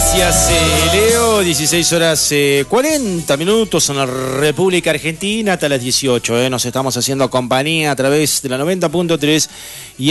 Gracias, Leo. 16 horas 40 minutos en la República Argentina hasta las 18. Nos estamos haciendo compañía a través de la 90.3 y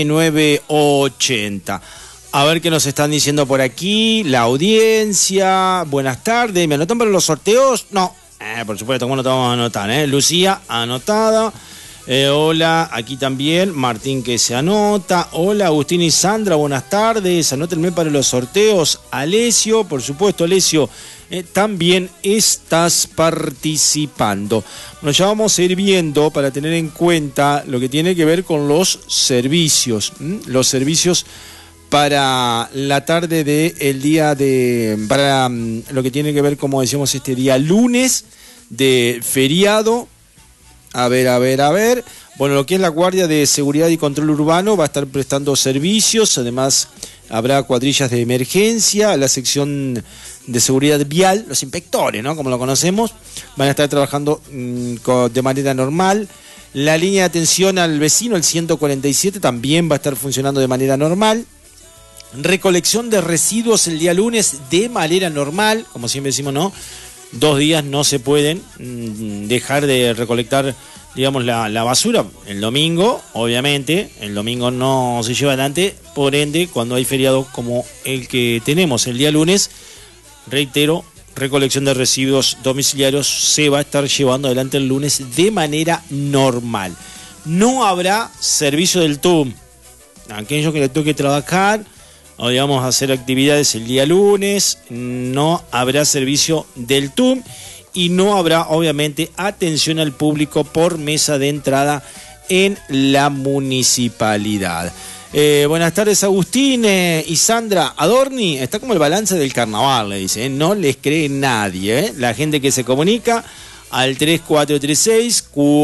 AM980. A ver qué nos están diciendo por aquí. La audiencia. Buenas tardes. ¿Me anotan para los sorteos? No. Por supuesto, ¿cómo no te vamos a anotar? Lucía, anotada. Hola, aquí también Martín que se anota. Hola, Agustín y Sandra, buenas tardes. Anótenme para los sorteos. Alesio, por supuesto, Alesio, también estás participando. Bueno, ya vamos a ir viendo para tener en cuenta lo que tiene que ver con los servicios. Los servicios para la tarde del día de... Para lo que tiene que ver, como decíamos, este día lunes de feriado. A ver. Bueno, lo que es la Guardia de Seguridad y Control Urbano va a estar prestando servicios. Además, habrá cuadrillas de emergencia. La sección de seguridad vial, los inspectores, ¿no? Como lo conocemos, van a estar trabajando de manera normal. La línea de atención al vecino, el 147, también va a estar funcionando de manera normal. Recolección de residuos el día lunes de manera normal. Como siempre decimos, ¿no? 2 días no se pueden dejar de recolectar, digamos, la basura. El domingo, obviamente, el domingo no se lleva adelante, por ende, cuando hay feriados como el que tenemos el día lunes, reitero, recolección de residuos domiciliarios se va a estar llevando adelante el lunes de manera normal. No habrá servicio del TUM. Aquellos que le toque trabajar o digamos hacer actividades el día lunes, no habrá servicio del TUM y no habrá obviamente atención al público por mesa de entrada en la municipalidad. Buenas tardes, Agustín y Sandra. Adorni está como el balance del carnaval, le dice, no les cree nadie, la gente que se comunica al 3436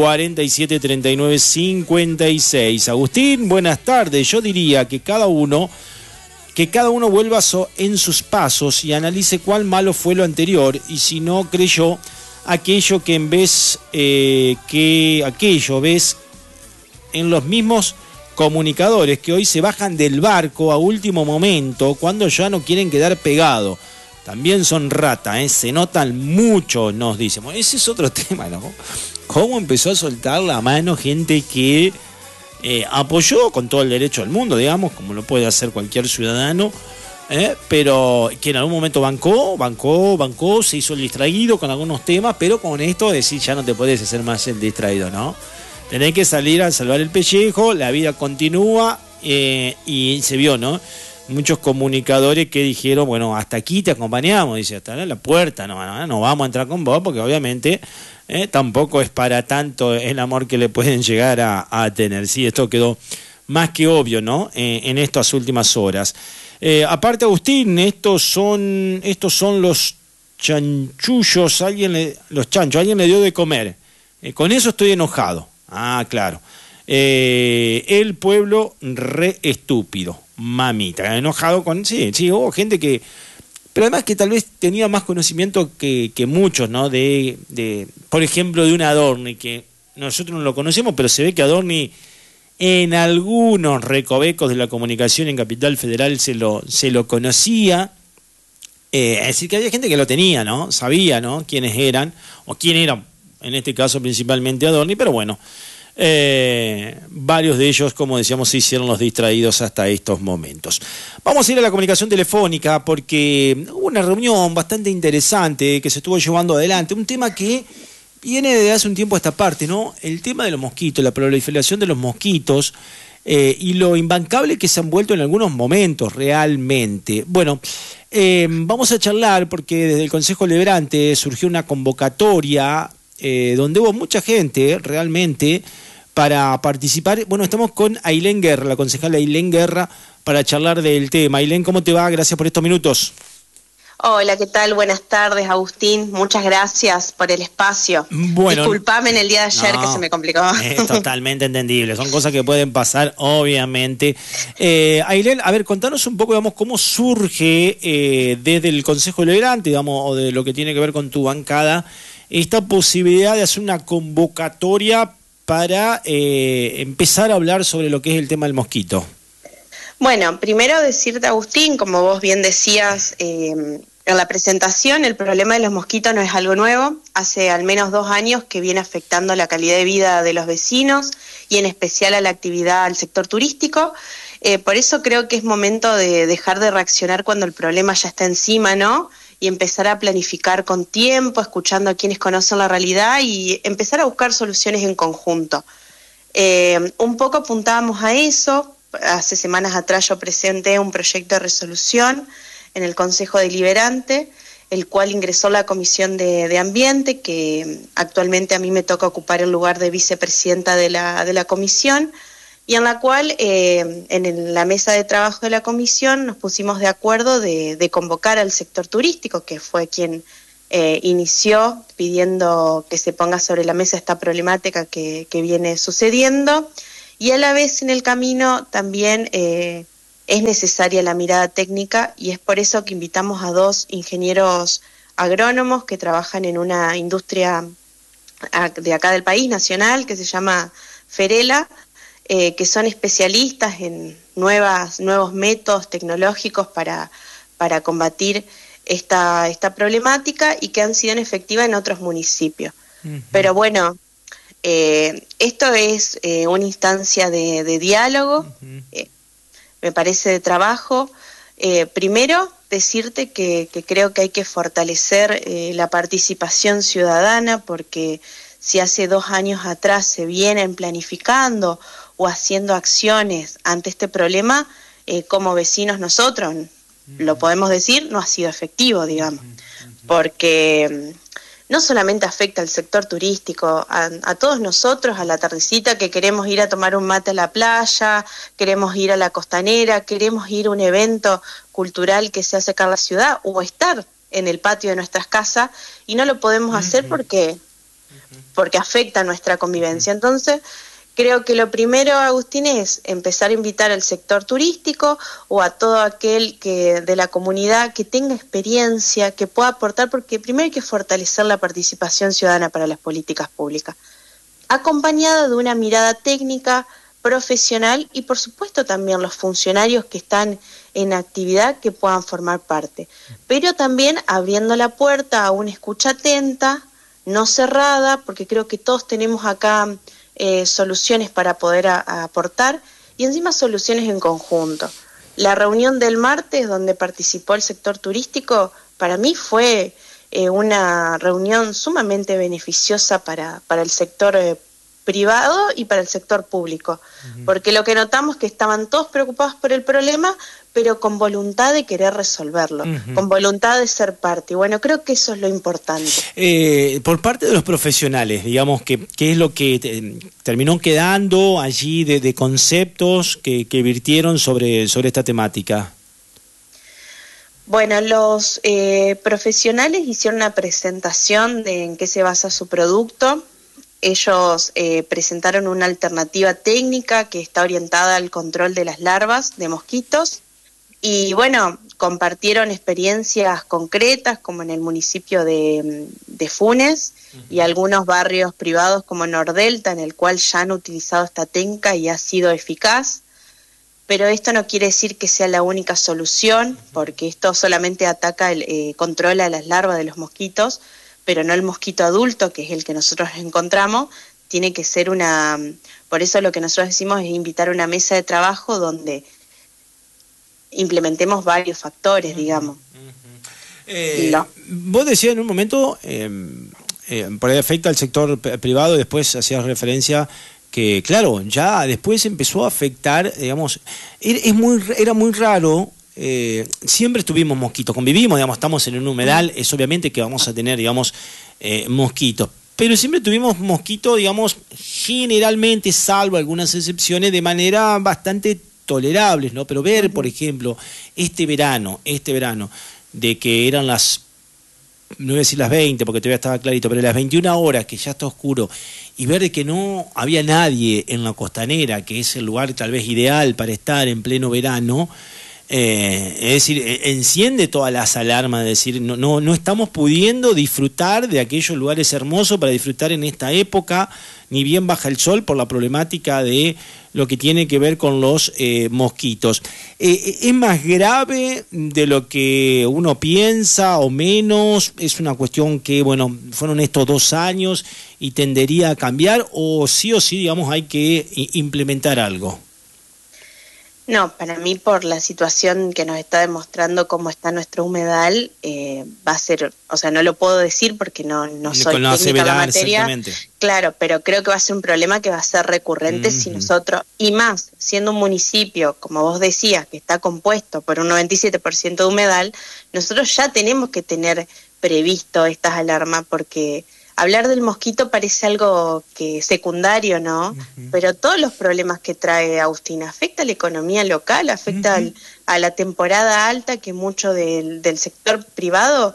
4739 56. Agustín, buenas tardes. Yo diría que cada uno vuelva en sus pasos y analice cuál malo fue lo anterior y si no creyó aquello que ves en los mismos comunicadores que hoy se bajan del barco a último momento cuando ya no quieren quedar pegados. También son rata, se notan mucho, nos dicen. Bueno, ese es otro tema, ¿no? ¿Cómo empezó a soltar la mano gente que apoyó con todo el derecho del mundo, digamos, como lo puede hacer cualquier ciudadano, pero que en algún momento bancó, se hizo el distraído con algunos temas, pero con esto decir ya no te podés hacer más el distraído, ¿no? Tenés que salir a salvar el pellejo, la vida continúa y se vio, ¿no? Muchos comunicadores que dijeron, bueno, hasta aquí te acompañamos, dice, hasta la puerta, no vamos a entrar con vos porque obviamente tampoco es para tanto el amor que le pueden llegar a tener. Sí, esto quedó más que obvio, ¿no? En estas últimas horas. Aparte, Agustín, estos son los chanchullos, alguien le dio de comer. Con eso estoy enojado. Ah, claro. El pueblo re estúpido, mamita. Enojado con... Sí, hubo gente que... Pero además que tal vez tenía más conocimiento que muchos, ¿no? Por ejemplo, de un Adorni, que nosotros no lo conocemos, pero se ve que Adorni en algunos recovecos de la comunicación en Capital Federal se lo conocía. Es decir, que había gente que lo tenía, ¿no? Sabía, ¿no? Quiénes eran, o quién era, en este caso principalmente Adorni, pero bueno, varios de ellos, como decíamos, se hicieron los distraídos hasta estos momentos. Vamos a ir a la comunicación telefónica porque hubo una reunión bastante interesante que se estuvo llevando adelante, un tema que viene desde hace un tiempo a esta parte, ¿no? El tema de los mosquitos, la proliferación de los mosquitos y lo imbancable que se han vuelto en algunos momentos realmente. Bueno, vamos a charlar porque desde el Consejo Deliberante surgió una convocatoria donde hubo mucha gente realmente para participar. Bueno, estamos con Ailén Guerra, la concejala Ailén Guerra, para charlar del tema. Ailén, ¿cómo te va? Gracias por estos minutos. Hola, ¿qué tal? Buenas tardes, Agustín. Muchas gracias por el espacio. Bueno, disculpame en el día de ayer que se me complicó. Es totalmente entendible. Son cosas que pueden pasar, obviamente. Ailén, a ver, contanos un poco, digamos, cómo surge desde el Consejo Deliberante, digamos, o de lo que tiene que ver con tu bancada, esta posibilidad de hacer una convocatoria para empezar a hablar sobre lo que es el tema del mosquito. Bueno, primero decirte, Agustín, como vos bien decías en la presentación, el problema de los mosquitos no es algo nuevo. Hace al menos 2 años que viene afectando la calidad de vida de los vecinos y en especial a la actividad al sector turístico. Por eso creo que es momento de dejar de reaccionar cuando el problema ya está encima, ¿no? Y empezar a planificar con tiempo, escuchando a quienes conocen la realidad y empezar a buscar soluciones en conjunto. Un poco apuntábamos a eso. Hace semanas atrás yo presenté un proyecto de resolución en el Consejo Deliberante, el cual ingresó a la Comisión de Ambiente, que actualmente a mí me toca ocupar el lugar de vicepresidenta de la comisión, y en la cual en la mesa de trabajo de la comisión nos pusimos de acuerdo de convocar al sector turístico, que fue quien inició pidiendo que se ponga sobre la mesa esta problemática que viene sucediendo. Y a la vez en el camino también es necesaria la mirada técnica y es por eso que invitamos a 2 ingenieros agrónomos que trabajan en una industria de acá del país, nacional, que se llama Ferela, que son especialistas en nuevos métodos tecnológicos para combatir esta problemática y que han sido efectivas en otros municipios. Uh-huh. Pero bueno, esto es una instancia de diálogo, uh-huh. Me parece de trabajo. Primero, decirte que creo que hay que fortalecer la participación ciudadana, porque si hace 2 años atrás se vienen planificando o haciendo acciones ante este problema, como vecinos nosotros, uh-huh. lo podemos decir, no ha sido efectivo, digamos, uh-huh. porque no solamente afecta al sector turístico, a todos nosotros, a la tardecita que queremos ir a tomar un mate a la playa, queremos ir a la costanera, queremos ir a un evento cultural que se hace acá en la ciudad, o estar en el patio de nuestras casas, y no lo podemos hacer porque afecta nuestra convivencia. Entonces, creo que lo primero, Agustín, es empezar a invitar al sector turístico o a todo aquel de la comunidad que tenga experiencia, que pueda aportar, porque primero hay que fortalecer la participación ciudadana para las políticas públicas, acompañada de una mirada técnica, profesional y por supuesto también los funcionarios que están en actividad que puedan formar parte, pero también abriendo la puerta a una escucha atenta, no cerrada, porque creo que todos tenemos acá soluciones para poder aportar y encima soluciones en conjunto. La reunión del martes donde participó el sector turístico para mí fue una reunión sumamente beneficiosa para el sector privado y para el sector público, uh-huh. porque lo que notamos es que estaban todos preocupados por el problema, pero con voluntad de querer resolverlo, uh-huh. con voluntad de ser parte. Y bueno, creo que eso es lo importante. Por parte de los profesionales, digamos, ¿qué es lo que terminó quedando allí de conceptos que virtieron sobre esta temática? Bueno, los profesionales hicieron una presentación de en qué se basa su producto. Ellos presentaron una alternativa técnica que está orientada al control de las larvas de mosquitos y bueno, compartieron experiencias concretas como en el municipio de Funes uh-huh. y algunos barrios privados como Nordelta, en el cual ya han utilizado esta técnica y ha sido eficaz. Pero esto no quiere decir que sea la única solución, porque esto solamente controla las larvas de los mosquitos, pero no el mosquito adulto, que es el que nosotros encontramos. Tiene que ser por eso lo que nosotros decimos es invitar a una mesa de trabajo donde implementemos varios factores, digamos. Vos decías en un momento, por el efecto al sector privado, después hacías referencia que, claro, ya después empezó a afectar, digamos, era muy raro. Siempre tuvimos mosquitos, convivimos, digamos, estamos en un humedal, es obviamente que vamos a tener, digamos, mosquitos, pero siempre tuvimos mosquitos, digamos, generalmente, salvo algunas excepciones, de manera bastante tolerables, ¿no? Pero ver, por ejemplo, este verano, de que eran no voy a decir las 20, porque todavía estaba clarito, pero las 21 horas, que ya está oscuro, y ver de que no había nadie en la costanera, que es el lugar tal vez ideal para estar en pleno verano, es decir, enciende todas las alarmas, es decir, no estamos pudiendo disfrutar de aquellos lugares hermosos para disfrutar en esta época, ni bien baja el sol por la problemática de lo que tiene que ver con los mosquitos. ¿Es más grave de lo que uno piensa o menos? ¿Es una cuestión que, bueno, fueron estos 2 años y tendería a cambiar, o sí, digamos, hay que implementar algo? No, para mí, por la situación que nos está demostrando cómo está nuestro humedal, va a ser, o sea, no lo puedo decir porque no soy técnica en la materia, claro, pero creo que va a ser un problema que va a ser recurrente si nosotros, y más, siendo un municipio, como vos decías, que está compuesto por un 97% de humedal, nosotros ya tenemos que tener previsto estas alarmas, porque hablar del mosquito parece algo que secundario, ¿no? Pero todos los problemas que trae, Agustín, afecta a la economía local, afecta a la temporada alta, que mucho del sector privado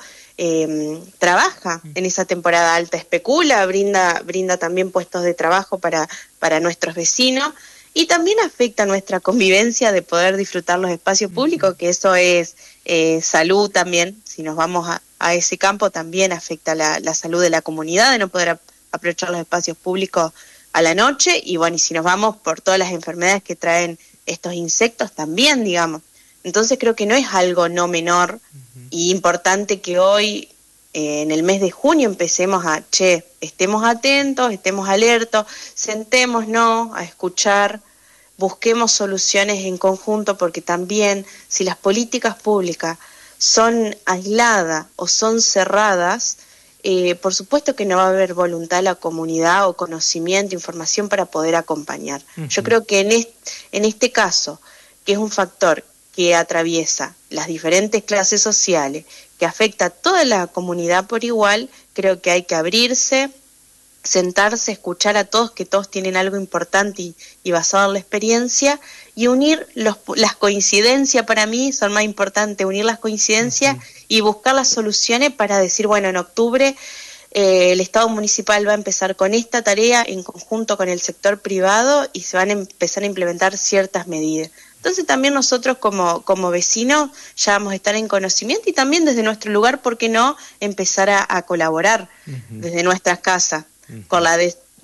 trabaja en esa temporada alta, especula, brinda también puestos de trabajo para nuestros vecinos, y también afecta a nuestra convivencia de poder disfrutar los espacios públicos, que eso es salud también. Si nos vamos a ese campo, también afecta la salud de la comunidad, de no poder aprovechar los espacios públicos a la noche, y bueno, y si nos vamos por todas las enfermedades que traen estos insectos también, digamos. Entonces creo que no es algo no menor y importante que hoy, en el mes de junio, empecemos estemos atentos, estemos alertos, sentémonos a escuchar, busquemos soluciones en conjunto, porque también si las políticas públicas son aisladas o son cerradas, por supuesto que no va a haber voluntad de la comunidad o conocimiento, información para poder acompañar. Yo creo que en este caso, que es un factor que atraviesa las diferentes clases sociales, que afecta a toda la comunidad por igual, creo que hay que abrirse, sentarse, escuchar a todos, que todos tienen algo importante y basado en la experiencia, y unir las coincidencias. Para mí son más importantes, unir las coincidencias y buscar las soluciones para decir, bueno, en octubre el Estado municipal va a empezar con esta tarea en conjunto con el sector privado, y se van a empezar a implementar ciertas medidas. Entonces también nosotros como vecinos ya vamos a estar en conocimiento, y también desde nuestro lugar, ¿por qué no empezar a colaborar desde nuestras casas? Con la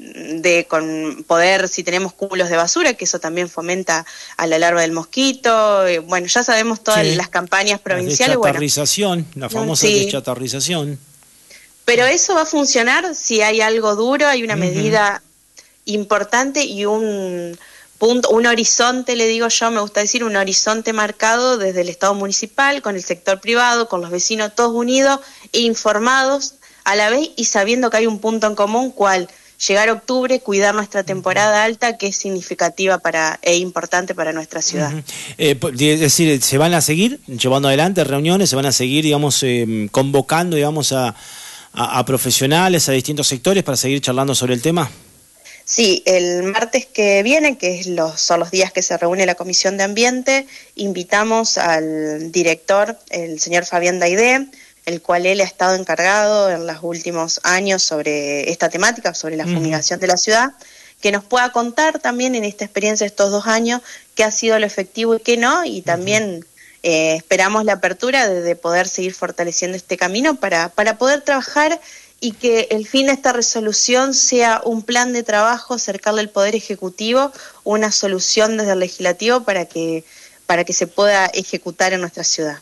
con poder, si tenemos cúmulos de basura, que eso también fomenta a la larva del mosquito. Bueno, ya sabemos todas las campañas provinciales. La deschatarrización, la famosa deschatarrización. Pero eso va a funcionar si hay algo duro, hay una medida importante y un punto, un horizonte, le digo yo, me gusta decir, un horizonte marcado desde el Estado municipal, con el sector privado, con los vecinos, todos unidos e informados a la vez, y sabiendo que hay un punto en común, cual llegar a octubre, cuidar nuestra temporada alta, que es significativa e importante para nuestra ciudad. Es decir, ¿se van a seguir llevando adelante reuniones? ¿Se van a seguir, digamos, convocando, digamos, a profesionales, a distintos sectores para seguir charlando sobre el tema? Sí, el martes que viene, que son los días que se reúne la Comisión de Ambiente, invitamos al director, el señor Fabián Daidé, el cual él ha estado encargado en los últimos años sobre esta temática, sobre la fumigación de la ciudad, que nos pueda contar también en esta experiencia de estos 2 años qué ha sido lo efectivo y qué no, y también esperamos la apertura de poder seguir fortaleciendo este camino para poder trabajar, y que el fin de esta resolución sea un plan de trabajo, acercarle al Poder Ejecutivo una solución desde el Legislativo para que se pueda ejecutar en nuestra ciudad.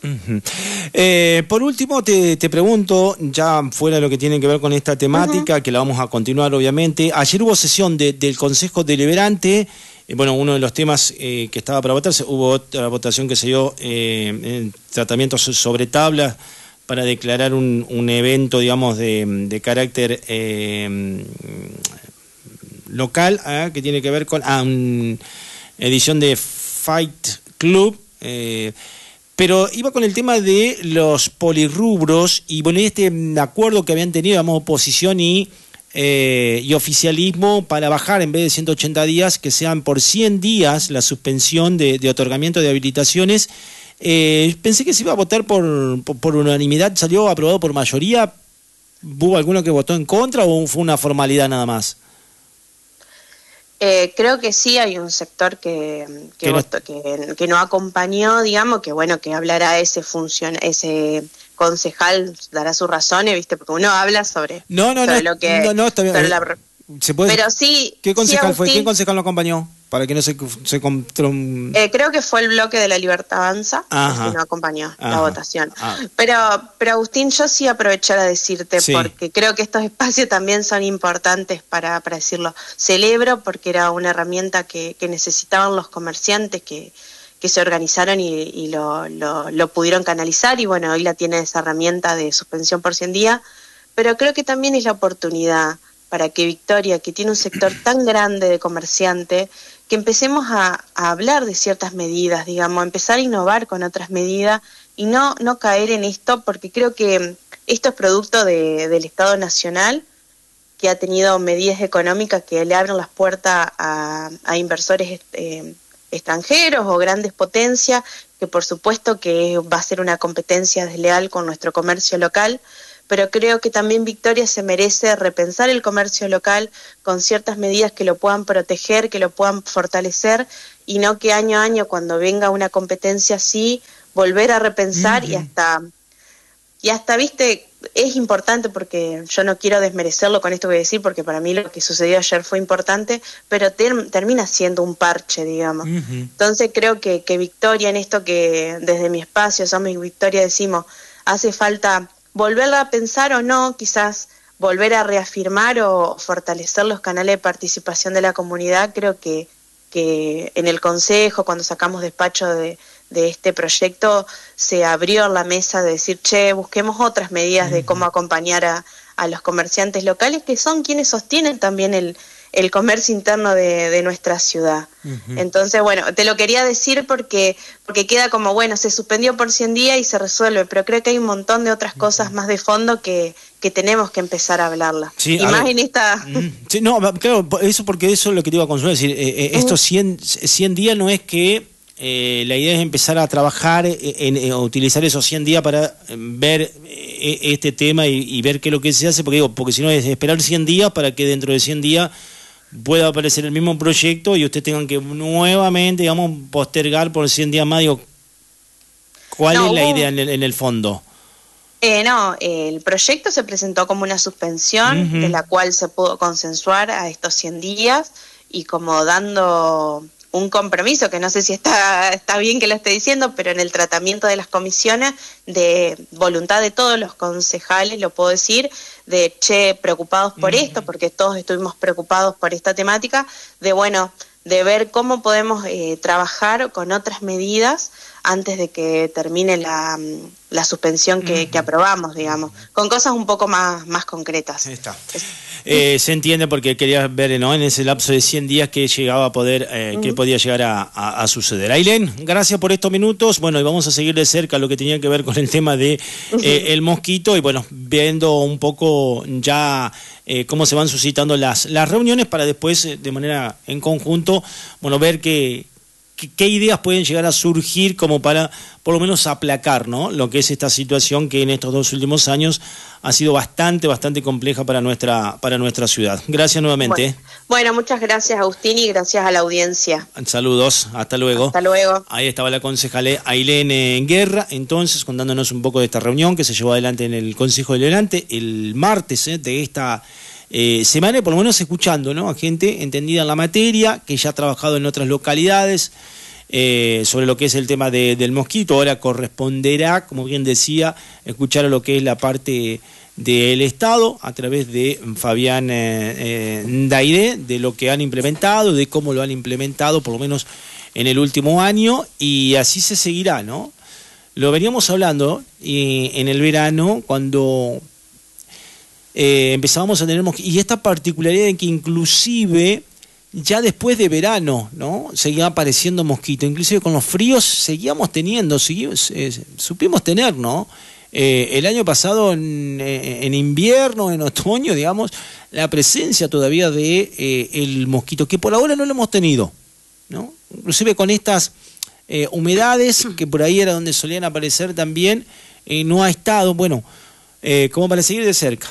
Por último, te pregunto, ya fuera de lo que tiene que ver con esta temática, que la vamos a continuar obviamente, ayer hubo sesión del Consejo Deliberante. Bueno, uno de los temas que estaba para votarse, hubo otra votación que se dio en tratamientos sobre tablas, para declarar un evento, digamos, de carácter local, que tiene que ver con una edición de Fight Club, pero iba con el tema de los polirrubros, y bueno, este acuerdo que habían tenido, digamos, oposición y oficialismo, para bajar, en vez de 180 días, que sean por 100 días la suspensión de otorgamiento de habilitaciones. Pensé que se iba a votar por unanimidad. ¿Salió aprobado por mayoría? ¿Hubo alguno que votó en contra o fue una formalidad nada más? Creo que sí, hay un sector que no acompañó, digamos, que bueno, que hablará ese concejal, dará sus razones, ¿viste? Porque uno habla sobre lo que... No, está bien. ¿Se puede? Pero sí. ¿Qué concejal sí, fue? ¿Quién concejal lo acompañó? Para que no se creo que fue el bloque de La Libertad Avanza el que no acompañó la votación. Pero Agustín, yo sí aprovechar a decirte, porque creo que estos espacios también son importantes para decirlo. Celebro porque era una herramienta que necesitaban los comerciantes que se organizaron y lo pudieron canalizar, y bueno, hoy la tiene esa herramienta de suspensión por 100 días, pero creo que también es la oportunidad para que Victoria, que tiene un sector tan grande de comerciantes, que empecemos a hablar de ciertas medidas, digamos, empezar a innovar con otras medidas y no caer en esto, porque creo que esto es producto del Estado Nacional, que ha tenido medidas económicas que le abren las puertas a inversores extranjeros o grandes potencias, que por supuesto que va a ser una competencia desleal con nuestro comercio local, pero creo que también Victoria se merece repensar el comercio local con ciertas medidas que lo puedan proteger, que lo puedan fortalecer, y no que año a año, cuando venga una competencia así, volver a repensar y hasta, viste, es importante, porque yo no quiero desmerecerlo con esto que voy a decir, porque para mí lo que sucedió ayer fue importante, pero termina siendo un parche, digamos. Entonces creo que Victoria, en esto que desde mi espacio, Somos Victoria, decimos, hace falta volverla a pensar o no, quizás volver a reafirmar o fortalecer los canales de participación de la comunidad. Creo que en el Consejo, cuando sacamos despacho de este proyecto, se abrió la mesa de decir, busquemos otras medidas de cómo acompañar a los comerciantes locales, que son quienes sostienen también el comercio interno de nuestra ciudad. Entonces, bueno, te lo quería decir porque queda como, bueno, se suspendió por 100 días y se resuelve, pero creo que hay un montón de otras cosas más de fondo que tenemos que empezar a hablarla. Sí, y más en esta... Sí, no, claro, porque eso es lo que te iba a consultar, es decir, estos 100 días no es que la idea es empezar a trabajar, utilizar esos 100 días para ver este tema y ver qué es lo que se hace, porque si no es esperar 100 días para que dentro de 100 días pueda aparecer el mismo proyecto y ustedes tengan que nuevamente, digamos, postergar por 100 días más. ¿Cuál es la idea en el fondo? El proyecto se presentó como una suspensión, de la cual se pudo consensuar a estos 100 días, y como dando un compromiso, que no sé si está bien que lo esté diciendo, pero en el tratamiento de las comisiones, de voluntad de todos los concejales, lo puedo decir, de preocupados por esto, porque todos estuvimos preocupados por esta temática, de ver cómo podemos trabajar con otras medidas antes de que termine la suspensión que aprobamos, digamos, con cosas un poco más concretas. Ahí está. Se entiende, porque quería ver, ¿no?, en ese lapso de 100 días que llegaba a poder, que podía llegar a suceder. Ailén, gracias por estos minutos. Bueno, y vamos a seguir de cerca lo que tenía que ver con el tema de el mosquito, y bueno, viendo un poco ya cómo se van suscitando las reuniones, para después, de manera en conjunto, bueno, ver qué ideas pueden llegar a surgir como para, por lo menos, aplacar, ¿no?, lo que es esta situación que en estos 2 últimos años ha sido bastante compleja para nuestra ciudad. Gracias nuevamente. Bueno, muchas gracias, Agustín, y gracias a la audiencia. Saludos, hasta luego. Hasta luego. Ahí estaba la concejal Ailén Guerra, entonces, contándonos un poco de esta reunión que se llevó adelante en el Consejo Deliberante el martes de esta semana, y por lo menos escuchando, ¿no?, a gente entendida en la materia, que ya ha trabajado en otras localidades sobre lo que es el tema del mosquito. Ahora corresponderá, como bien decía, escuchar a lo que es la parte del Estado a través de Fabián Daide, de lo que han implementado, de cómo lo han implementado, por lo menos en el último año, y así se seguirá, ¿no? Lo veníamos hablando en el verano, cuando empezábamos a tener mosquitos, y esta particularidad en que inclusive ya después de verano, ¿no?, seguía apareciendo mosquitos, inclusive con los fríos seguíamos teniendo, supimos tener, ¿no? El año pasado en invierno, en otoño, digamos, la presencia todavía de el mosquito, que por ahora no lo hemos tenido, ¿no? Inclusive con estas humedades, que por ahí era donde solían aparecer también, no ha estado, bueno, como para seguir de cerca,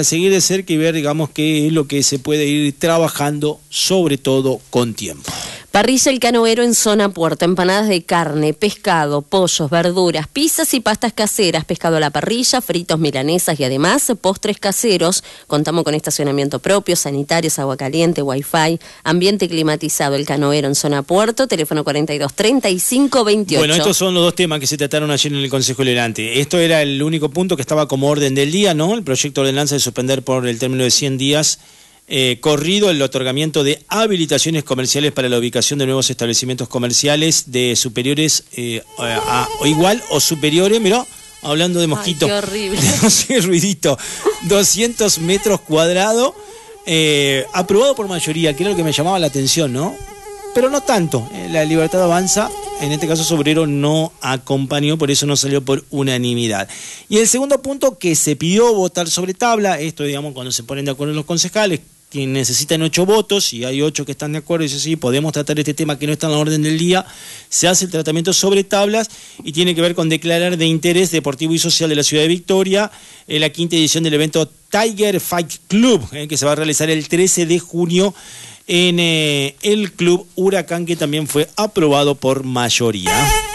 y ver, digamos, qué es lo que se puede ir trabajando, sobre todo con tiempo. Parrilla El Canoero en zona puerto, empanadas de carne, pescado, pollos, verduras, pizzas y pastas caseras, pescado a la parrilla, fritos, milanesas y además postres caseros. Contamos con estacionamiento propio, sanitarios, agua caliente, wifi, ambiente climatizado. El Canoero en zona puerto, teléfono 42 35 28. Bueno, estos son los dos temas que se trataron ayer en el Consejo Deliberante. Esto era el único punto que estaba como orden del día, ¿no? El proyecto de ordenanza de suspender por el término de 100 días corrido el otorgamiento de habilitaciones comerciales para la ubicación de nuevos establecimientos comerciales de superiores o igual o superiores, mirá, hablando de mosquito. Ay, qué horrible. Sí, ruidito. 200 metros cuadrados, aprobado por mayoría, que era lo que me llamaba la atención, ¿no? Pero no tanto. La Libertad Avanza, en este caso Sobrero, no acompañó, por eso no salió por unanimidad. Y el segundo punto, que se pidió votar sobre tabla, esto digamos cuando se ponen de acuerdo los concejales, que necesitan 8 votos, y hay 8 que están de acuerdo, y dicen sí, podemos tratar este tema que no está en la orden del día, se hace el tratamiento sobre tablas, y tiene que ver con declarar de interés deportivo y social de la ciudad de Victoria, la quinta edición del evento Tiger Fight Club, que se va a realizar el 13 de junio, en el Club Huracán, que también fue aprobado por mayoría.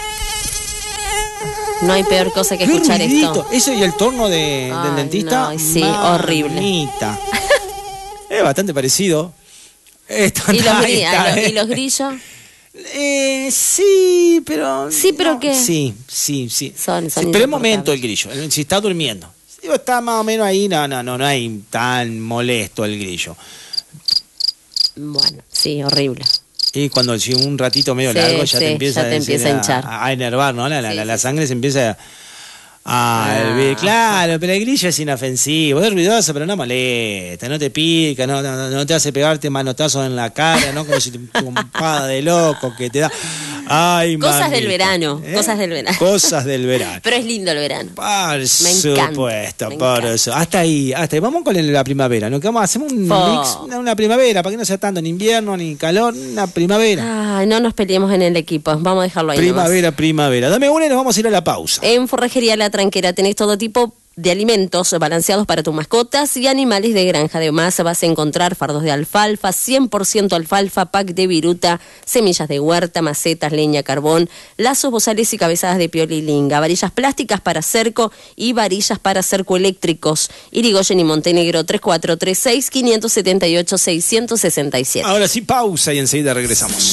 No hay peor cosa que escuchar esto. Eso y el torno del dentista. No, sí, horrible. Es bastante parecido. ¿Y los grillos? Sí, pero... Sí, pero no, ¿qué? Sí. Son Pero es momento el grillo, si está durmiendo. Digo, está más o menos ahí, no hay tan molesto el grillo. Bueno, sí, horrible. Y cuando si un ratito medio largo ya te empieza a hinchar. A enervar, ¿no? La sangre se empieza a... Claro, pero el grillo es inofensivo, es ruidoso, pero no molesta, no te pica, no te hace pegarte manotazos en la cara, ¿no? Como si te pompada de loco que te da... Ay, cosas mamita, del verano, cosas del verano. Cosas del verano. Pero es lindo el verano. Por supuesto, por eso. Hasta ahí. Vamos con la primavera, ¿no? Hacemos un mix, una primavera, para que no sea tanto ni invierno ni calor, una primavera. Ay, no nos peleemos en el equipo, vamos a dejarlo ahí Primavera. Dame una y nos vamos a ir a la pausa. En Forrajería La Tranquera tenés todo tipo de alimentos balanceados para tus mascotas y animales de granja. Además vas a encontrar fardos de alfalfa, 100% alfalfa, pack de viruta, semillas de huerta, macetas, leña, carbón, lazos, bozales y cabezadas de piolilinga, varillas plásticas para cerco y varillas para cerco eléctricos. Irigoyen y Montenegro 3436 578 667. Ahora sí, pausa y enseguida regresamos.